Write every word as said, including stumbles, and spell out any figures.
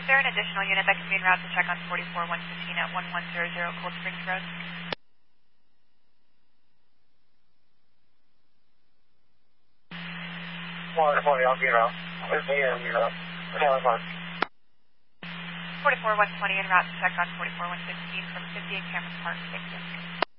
Is there an additional unit that can be en route to check on forty-four one fifteen at one one zero zero Cold Springs Road? one twenty, I'll be around. With me and, you know, Taylor Park. forty-four one twenty en route to check on forty-four one fifteen from fifty-eight Cameron Park. Thank you.